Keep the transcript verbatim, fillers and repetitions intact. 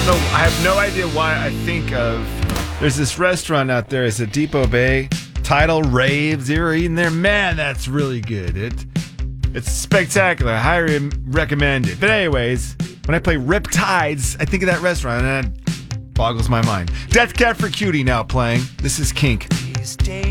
No, I have no idea why I think of. There's this restaurant out there. It's at Depot Bay. Tidal Raves. You're eating there, man. That's really good. It, it's spectacular. I highly recommend it. But anyways, when I play Riptides, I think of that restaurant, and it boggles my mind. Death Cat for Cutie now playing. This is Kink.